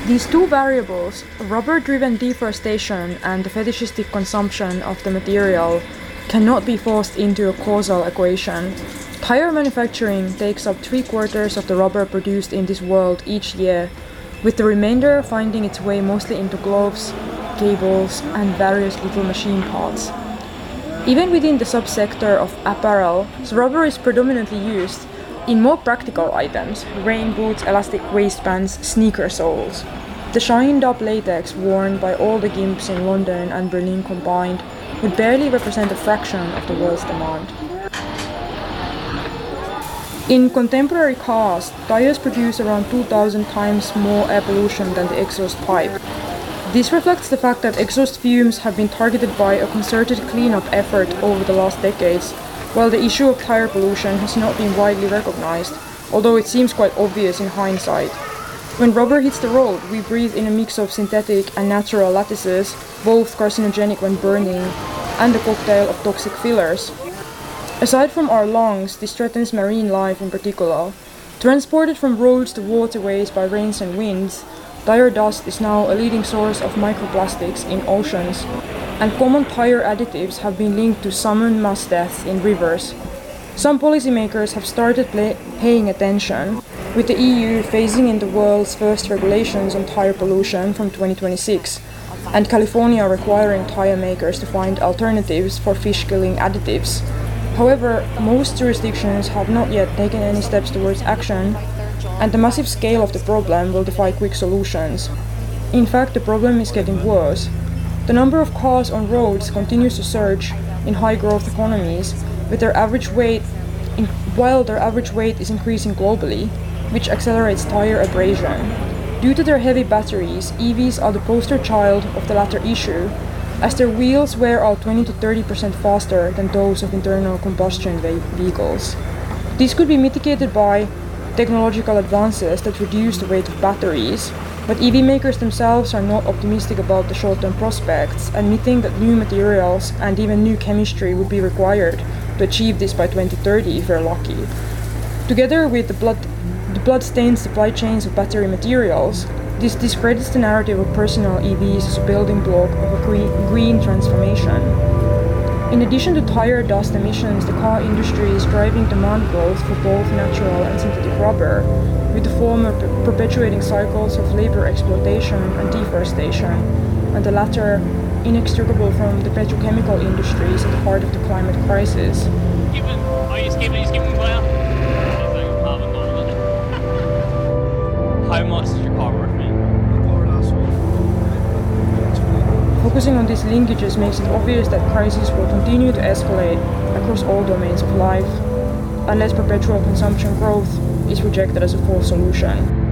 These two variables, rubber-driven deforestation and the fetishistic consumption of the material, cannot be forced into a causal equation. Tire manufacturing takes up 3/4 of the rubber produced in this world each year, with the remainder finding its way mostly into gloves, cables, and various little machine parts. Even within the subsector of apparel, rubber is predominantly used in more practical items: rain boots, elastic waistbands, sneaker soles. The shined-up latex worn by all the gimps in London and Berlin combined would barely represent a fraction of the world's demand. In contemporary cars, tires produce around 2,000 times more air pollution than the exhaust pipe. This reflects the fact that exhaust fumes have been targeted by a concerted cleanup effort over the last decades, while the issue of tire pollution has not been widely recognized, although it seems quite obvious in hindsight. When rubber hits the road, we breathe in a mix of synthetic and natural lattices, both carcinogenic when burning, and a cocktail of toxic fillers. Aside from our lungs, this threatens marine life in particular. Transported from roads to waterways by rains and winds, tire dust is now a leading source of microplastics in oceans, and common tire additives have been linked to salmon mass deaths in rivers. Some policymakers have started paying attention, with the EU phasing in the world's first regulations on tire pollution from 2026, and California requiring tire makers to find alternatives for fish-killing additives. However, most jurisdictions have not yet taken any steps towards action, and the massive scale of the problem will defy quick solutions. In fact, the problem is getting worse. The number of cars on roads continues to surge in high-growth economies, while their average weight is increasing globally, which accelerates tire abrasion. Due to their heavy batteries, EVs are the poster child of the latter issue, as their wheels wear out 20 to 30% faster than those of internal combustion vehicles. This could be mitigated by technological advances that reduce the weight of batteries, but EV makers themselves are not optimistic about the short-term prospects, admitting that new materials and even new chemistry would be required to achieve this by 2030 if we're lucky. Together with the blood-stained supply chains of battery materials, this discredits the narrative of personal EVs as a building block of a green transformation. In addition to tire dust emissions, the car industry is driving demand growth for both natural and synthetic rubber, with the former perpetuating cycles of labor exploitation and deforestation, and the latter inextricable from the petrochemical industries at the heart of the climate crisis. How much is your car worth, mate? Focusing on these linkages makes it obvious that crises will continue to escalate across all domains of life, unless perpetual consumption growth is rejected as a full solution.